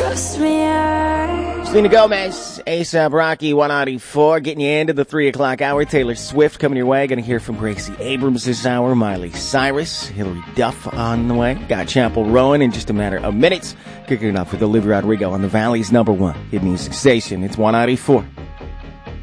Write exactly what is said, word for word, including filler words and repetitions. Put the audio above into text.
Selena Gomez, A$AP Rocky, one ninety-four, getting you into the three o'clock hour. Taylor Swift coming your way. Going to hear from Gracie Abrams this hour. Miley Cyrus, Hillary Duff on the way. Got Chappell Rowan in just a matter of minutes. Kicking it off with Olivia Rodrigo on the Valley's number one hit music station. It's one ninety-four.